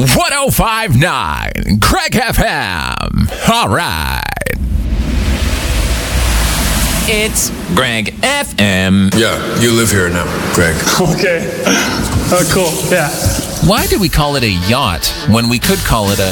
1059 Craig FM. All right. It's Greg FM. Yeah, you live here now, Greg. Okay. Oh, cool. Yeah. Why do we call it a yacht when we could call it a